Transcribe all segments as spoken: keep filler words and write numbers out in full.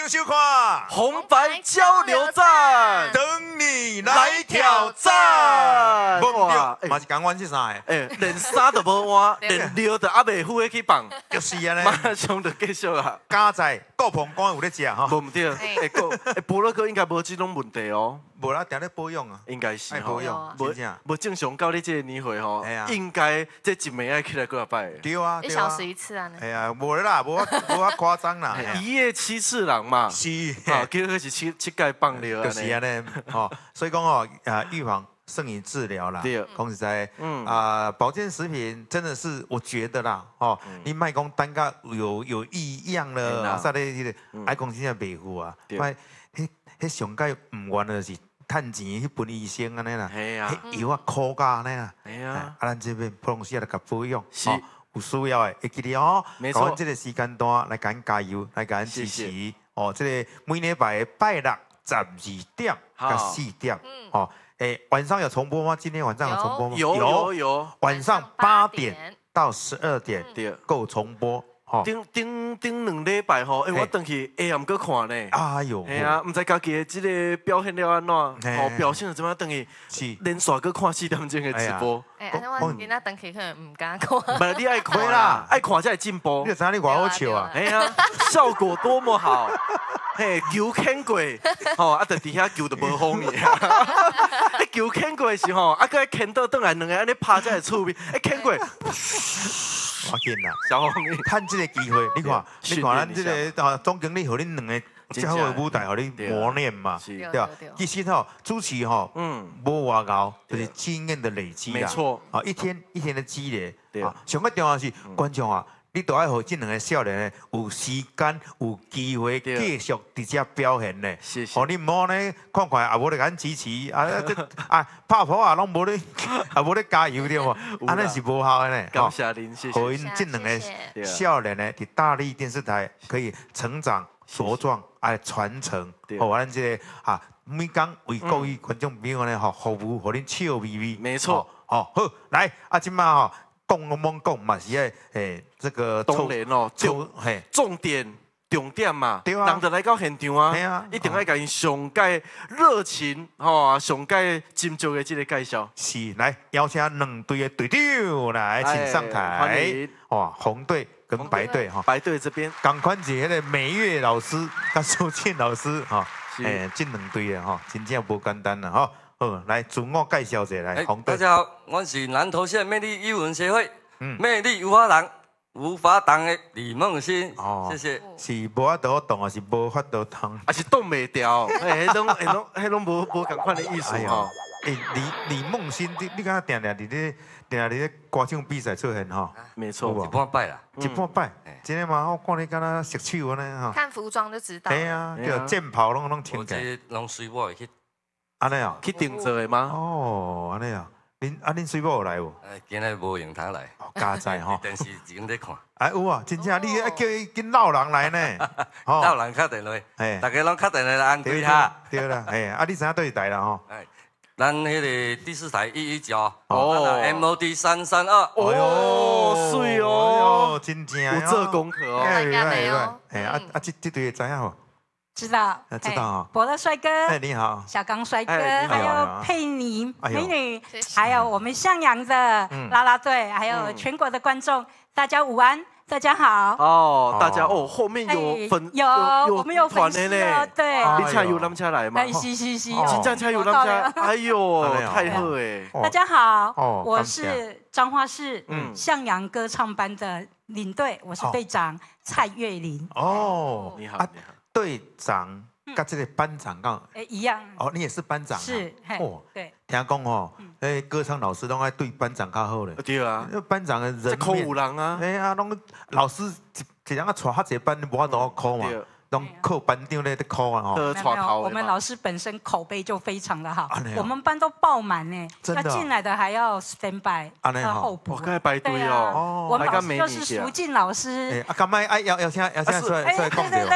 迎收看红白交流战， 等你来挑战。哇，嘛是讲阮这啥的？ 哎，连衫都无换，连料都还未赴的去放， 就是安尼。 马上就继续啊！ 家在顾鹏馆有咧食吼， 无唔对，哎个哎，伯乐哥应该无这种问题哦。 无啦，定咧保养啊， 应该是爱保养，真正。 无正常到你这个年岁吼，应该这一暝爱起来过一摆。 对啊， 一小时一次啊。 哎呀，无啦，无无啊夸张啦。 一夜七次郎嘛。是。啊，结果是七七盖放料就是安尼，吼，所以讲哦，啊，预防胜于治疗啦。对。讲实在，嗯啊，保健食品真的是，我觉得啦，哦，你卖讲单个有有异样了，啥咧迄个，爱讲真正袂好啊。对。迄迄上盖唔愿的是。 趁钱去分医生安尼啦，迄药啊苦甲安尼啦，啊，咱这边普隆西来甲保养，是有需要的，会记得哦。没错，这个时间段来甲咱加油，来甲咱支持。哦，这个每礼拜拜六十二点甲四点，哦，诶，晚上有重播吗？今天晚上有重播吗？ 有有有， 晚上八点到十二点够重播。 顶顶顶两礼拜吼，哎，我回去下暗搁看呢。 哎呦， 系啊，唔知家己的这个表现了安怎，哦，表现了怎么样？回去是连续搁看四点钟的直播。 哎，安尼我今仔回去可能唔敢看。 唔系你爱看啦，爱看才会进步。 你知影你偌好笑啊？ 哎呀，效果多么好！嘿，球牵过，吼，啊，就伫遐球就无风去啊。球牵过的时候，啊，搁牵倒转来两个安尼拍才会趣味。哎，牵过。 我见啦， 小红，你趁这个机会，你看，你看咱这个啊总经理和恁两个这好的舞台，和你磨练嘛，对吧？其实吼，主持吼，嗯，无外高，就是经验的累积啦。没错，啊，一天一天的积累，啊，上个重要是观众啊，你都爱和这两个少年有时间、有机会继续伫遮表现呢。是是。哦，你唔好呢，看看也无咧甲支持，啊，啊，拍婆啊，拢无咧，也无咧加油对无？安尼是无效的呢。 感谢您，谢谢。 和因这两个少年呢，伫大力电视台可以成长、茁壮，哎，传承。哦，咱这个啊，每工为各位观众朋友呢，吼服务，和恁笑眯眯。没错。哦，好，来，啊，今嘛吼。 讲拢懵讲嘛是诶诶，这个当然哦，重嘿重点重点嘛，对啊，人就来到现场啊，啊，一定要甲因上届热情吼，上届斟酌的这个介绍。是，来邀请两队的队长来请上台。哇，红队跟白队哈，白队这边，赶快是迄个美月老师跟苏倩老师哈，诶，这两队的哈，真正无简单啦哈。 好，来自我介绍一下来。红队， 大家好，我是南投县魅力艺文协会，嗯，魅力无法挡、无法挡的李梦欣，哦，谢谢。 是无法度动，还是无法度动？ 还是动袂掉？哎，迄种、迄种、迄种无无共款的意思吼。 哎，李李梦欣，你你敢定定伫咧定伫咧歌唱比赛出现吼？ 没错， 一半摆啦， 一半摆。真的嘛，我看你敢若熟手安尼吼。 看服装就知道。 对啊，叫剑袍拢拢穿起来。 我这拢随我去。 安尼啊， 去定做的吗？ 哦，安尼啊，恁啊恁水某有来无？ 哎，今日无用通来。 加在吼， 电视已经在看。 哎有啊，真正你爱叫伊跟老人来呢。 老人敲电话，哎，大家拢敲电话来安慰他。对啦，哎，啊你知影对台啦吼？ 哎，咱迄个第四台一一九，哦 ，M O D 三三二， 哦，水哦， 真正有做功课哦。 哎呀， 哎啊啊这这队知影无？ 知道， 知道啊！ 伯乐帅哥， 哎，你好， 小刚帅哥，还有佩妮美女，还有我们向阳的啦啦队，还有全国的观众，大家午安，大家好。 哦，大家哦，后面有粉有我们有粉丝哦，对， 你车有咱们车来嘛？ 是是是， 真正车有咱们车，哎呦，太好哎！ 大家好，我是彰化市向阳歌唱班的领队，我是队长蔡月玲。 哦， 你好，你好。 队长跟这个班长刚哎一样哦，你也是班长是哦，对， 听讲哦，哎歌唱老师都爱对班长较好嘞， 对啊， 班长的人面有人啊， 哎呀，拢老师一一人啊带好几班，无法度考嘛，拢靠班长咧在考啊吼。我们老师本身口碑就非常的好，我们班都爆满呢，要进来的还要 stand by， 要候补， 我该排队哦。 我们老师就是淑静老师， 啊，干嘛哎要要请要请出来出来讲对对对，我们欢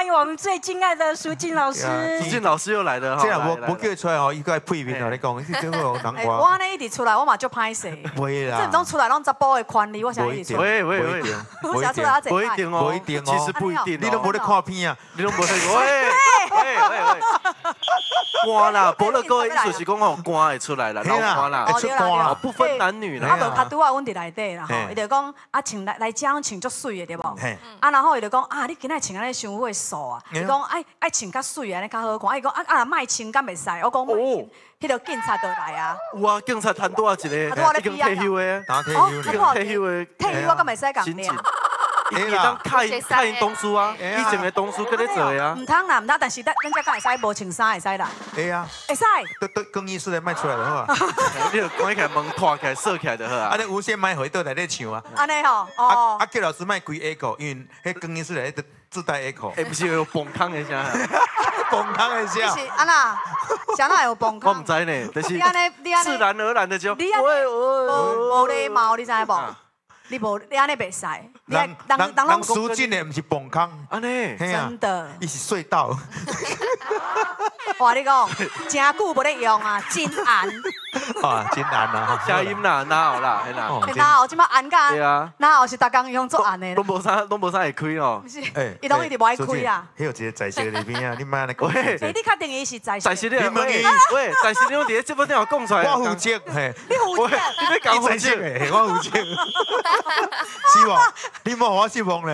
欢迎我们最敬爱的苏静老师。 苏静老师又来了哈。 这样我我叫出来哦，伊个配面哦，你讲，你这个难怪。我安尼一直出来，我嘛就歹势。 袂啦。 这种出来拢十甫的权利，我想一直出。 喂喂喂， 我想出来不一定哦，不一定哦，其实不一定。 你都无咧看片啊， 你都无咧看。喂喂喂喂，歌啦，伯乐哥的意思是讲哦，歌会出来啦，老歌啦， 会出歌， 不分男女啦。 啊，无较拄啊，阮伫内底啦吼，伊就讲啊，穿来来遮穿足水的对无？啊，然后伊就讲啊，你今仔穿安尼伤猥琐啊，伊讲爱爱穿较水安尼较好看，伊讲啊啊，莫穿敢袂使，我讲哦，迄个警察就来啊。 有啊，警察摊多啊一个，已经退休的， 打退休， 已经退休的， 退休我敢袂使讲念。 伊当看看东叔啊，以前的东叔跟你做的啊。 唔通啦，唔通，但是咱咱只敢会使无穿衫会使啦。 会啊， 会使。 都都更衣室的卖出来就好啊。 你就关起来门破起来锁起来就好啊。 啊，你无线麦回倒来咧唱啊。 安尼吼，哦。 啊，叫老师卖开 echo， 因为迄更衣室内底自带 echo。 哎，不是有崩坑的声。 崩坑的声。 是安那，啥哪有崩坑？ 我唔知呢，但是你安尼，你安尼自然而然的就。 你安尼无无礼貌，你知无？你无你安尼袂使，你人人人苏进的不是崩坑， 安尼真的， 伊是隧道。 我你讲，真久无咧用啊，真暗。 啊，真暗啊！ 声音啦，哪有啦，嘿啦。 哪有即马暗噶？ 对啊。 哪有是逐工用做暗的？ 拢无啥，拢无啥会开哦。 不是，伊拢一直无爱开啊。 迄有一个在席里边啊，你莫安尼讲。 哎，你确定伊是在席？ 在席的，喂喂，在席你拢伫咧节目顶头讲出来。 我负责，嘿。 你负责？ 你要讲负责诶，我负责。是无？你莫我失望咧。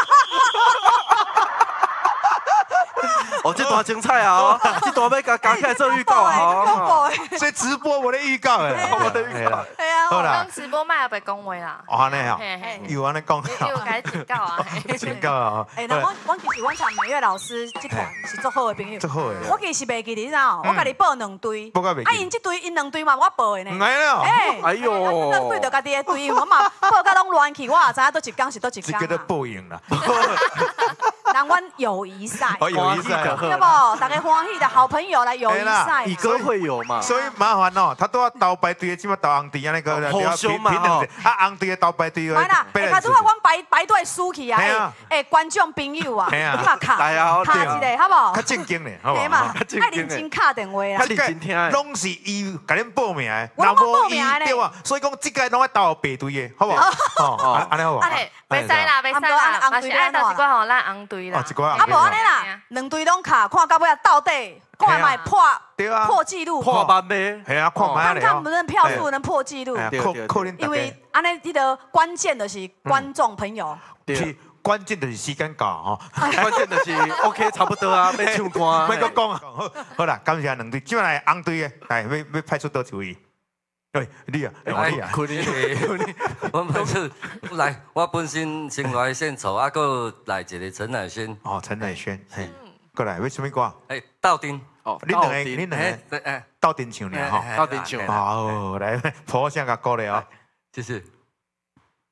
哦，这段精彩啊！哦，这段要加加起来做预告啊！ 所以直播我的预告诶， 我的预告。 系啊， 好啦， 直播卖也被恭维啦。 哦，安尼啊，有安尼讲。 有该警告啊！ 警告啊！ 哎，那我我其实我像美月老师这款是足好的朋友。 足好诶。 我其实袂记你知道，我甲你报两堆。 报甲袂记。 啊，因这堆因两堆嘛，我报的呢。 唔爱了。 哎， 哎呦， 两堆就家己的堆，我嘛报甲拢乱去，我也知影倒一工是倒一工。 这个都报应啦。 人阮友谊赛。 哦，友谊赛。 对不？大家欢喜的好朋友来友谊赛。 以歌会友嘛。 所以麻烦哦，他都要倒排队，起码倒红队啊那个。 好凶嘛！ 啊，红队的倒排队。 来啦，哎，他拄好阮排排队输去啊！哎，哎，观众朋友啊，你嘛卡， 来啊， 卡一个好不好？ 较正经嘞，好不好？ 嘛，爱认真敲电话啦。 较认真听。 拢是伊甲恁报名的， 我报名的对啊，所以讲这个拢要倒排队的，好不好？哦，安尼好不好？ 安尼，袂使啦，袂使啦，嘛是爱倒一寡互咱红队啦。 哦，一寡。 啊，无安尼啦，两队拢卡，看到尾到底。看卖破破纪录， 破万呗， 系啊，看卖看看不能票数能破纪录，因为安尼迄个关键的是观众朋友， 是关键的是时间到吼， 关键的是 OK 差不多啊，要唱歌， 要搁讲啊，好，好啦，感谢两队，今来红队的，来要要派出多少位？喂，你啊， 你啊，我本身来，我本身先来献丑，啊，搁来一个陈乃轩， 哦，陈乃轩，嘿。过来，为什么歌？ 哎，斗阵哦，你两个，你两个，斗阵唱呢吼， 斗阵唱， 好，来，破声个歌嘞哦， 谢谢。